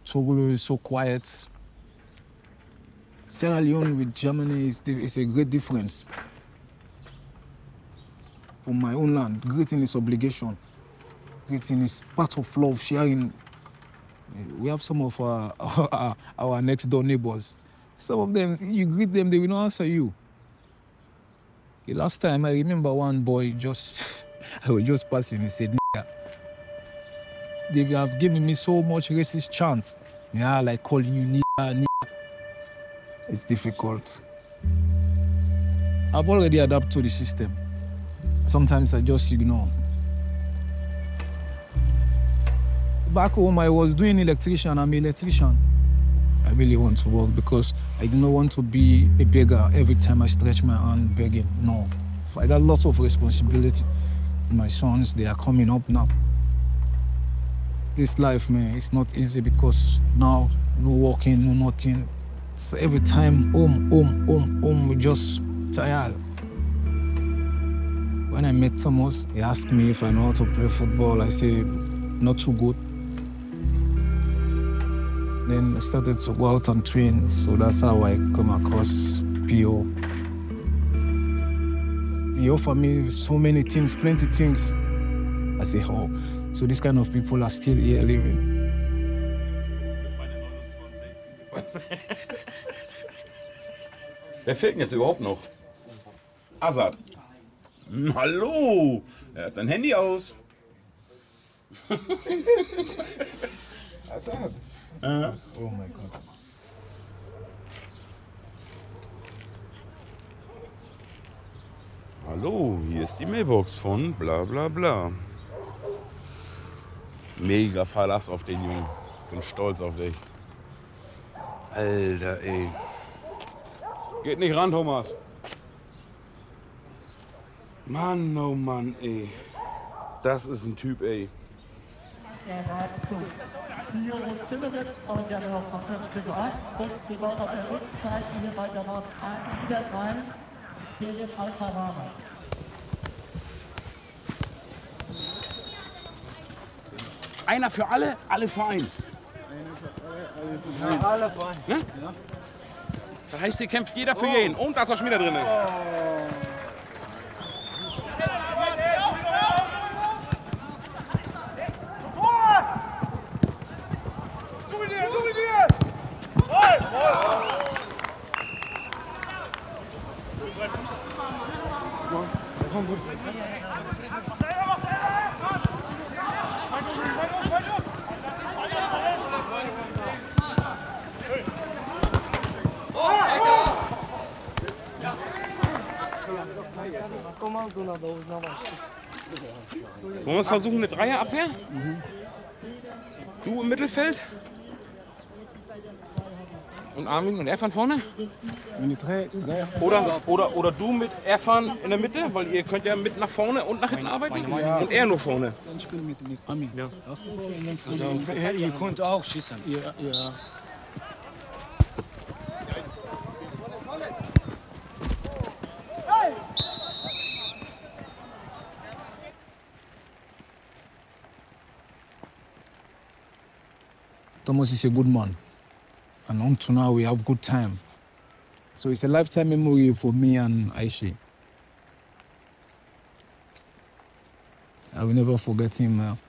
Togo is so quiet. Sierra Leone with Germany is a great difference. From my own land, greeting is obligation. Greeting is part of love, sharing. We have some of our next door neighbors. Some of them, you greet them, they will not answer you. The last time I remember one boy I was just passing, he said, "Nigga." They have given me so much racist chants. Yeah, like calling you nigga, nigga. It's difficult. I've already adapted to the system. Sometimes I just ignore. Back home, I was doing electrician. I'm an electrician. I really want to work because I do not want to be a beggar every time I stretch my hand begging. No. I got lots of responsibility. My sons, they are coming up now. This life, man, it's not easy because now, no working, no nothing. So every time, home, we just tired. When I met Thomas, he asked me if I know how to play football. I said, not too good. Then I started to go out and train, so that's how I come across PO. He offered me so many things, plenty things. I say, oh, so these kind of people are still here living. Wer fehlt denn jetzt überhaupt noch? Azad. Hallo! Er hat sein Handy aus. Azad? Oh mein Gott. Hallo, hier ist die Mailbox von bla bla bla. Mega Verlass auf den Jungen. Bin stolz auf dich. Alter, ey. Geht nicht ran, Thomas. Mann, oh Mann, ey. Das ist ein Typ, ey. Einer für alle, alle für einen. Ja, alle fein. Ne? Ja. Das heißt, hier kämpft jeder für jeden. Und da ist auch schon wieder drin. Wollen wir uns versuchen, eine Dreierabwehr? Du im Mittelfeld? Und Armin und Erfan vorne? Oder du mit Erfan in der Mitte, weil ihr könnt ja mit nach vorne und nach hinten arbeiten. Und er nur vorne. Dann spielen mit Armin. Ja. Ihr könnt auch schießen. Ja. Thomas is a good man. And until now, we have good time. So it's a lifetime memory for me and Aishi. I will never forget him.